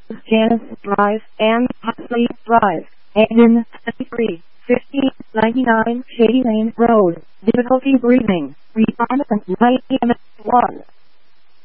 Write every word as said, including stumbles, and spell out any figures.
Janice Drive and Huxley Drive, Hayden, twenty-three, fifteen ninety-nine Shady Lane Road. Difficulty breathing. Respond at nine A M one.